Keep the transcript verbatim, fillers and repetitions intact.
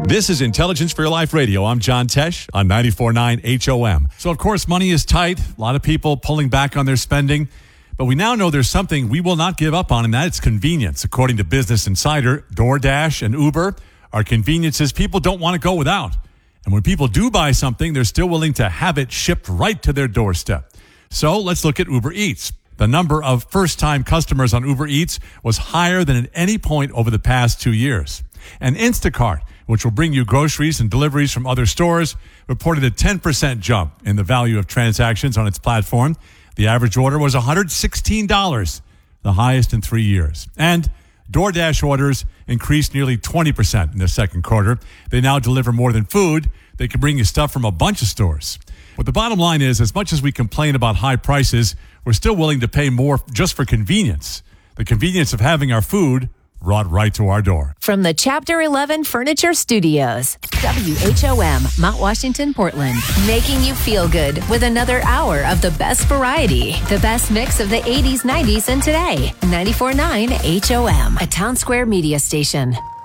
This is Intelligence for Your Life Radio. I'm John Tesh on ninety-four point nine H O M. So, of course, money is tight. A lot of people pulling back on their spending. But we now know there's something we will not give up on, and that's convenience. According to Business Insider, DoorDash and Uber are conveniences people don't want to go without. And when people do buy something, they're still willing to have it shipped right to their doorstep. So let's look at Uber Eats. The number of first-time customers on Uber Eats was higher than at any point over the past two years. And Instacart, which will bring you groceries and deliveries from other stores, reported a ten percent jump in the value of transactions on its platform. The average order was one hundred sixteen dollars, the highest in three years. And DoorDash orders increased nearly twenty percent in the second quarter. They now deliver more than food. They can bring you stuff from a bunch of stores. But the bottom line is, as much as we complain about high prices, we're still willing to pay more just for convenience. The convenience of having our food brought right to our door. From the Chapter eleven Furniture Studios, W H O M, Mount Washington, Portland. Making you feel good with another hour of the best variety. The best mix of the eighties, nineties, and today. ninety-four point nine H O M, a Town Square media station.